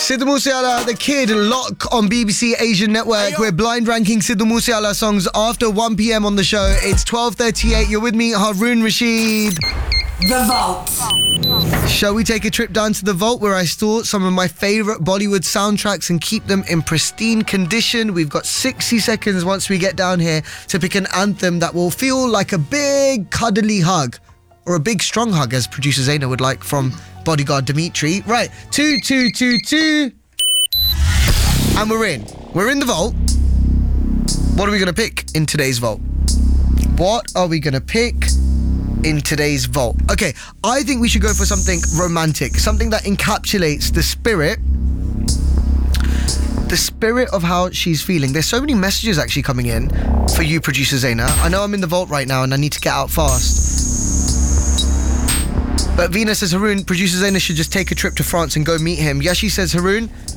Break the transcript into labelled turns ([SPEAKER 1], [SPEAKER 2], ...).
[SPEAKER 1] Sidhu Moosewala, The Kid, Lock on BBC Asian Network. We're blind ranking Sidhu Moosewala songs after 1 p.m. on the show. It's 12:38. You're with me, Haroon Rashid.
[SPEAKER 2] The Vault.
[SPEAKER 1] Shall we take a trip down to the vault where I store some of my favourite Bollywood soundtracks and keep them in pristine condition? We've got 60 seconds once we get down here to pick an anthem that will feel like a big cuddly hug, or a big strong hug, as producer Zaina would like, from bodyguard Dimitri. Right, 2, 2, 2, 2. And we're in. We're in the vault. What are we going to pick in today's vault? What are we going to pick in today's vault? Okay, I think we should go for something romantic, something that encapsulates the spirit of how she's feeling. There's so many messages actually coming in for you, producer Zaina. I know I'm in the vault right now and I need to get out fast. But Vina says, Haroon, producer Zaina should just take a trip to France and go meet him. Yashi says, Haroon,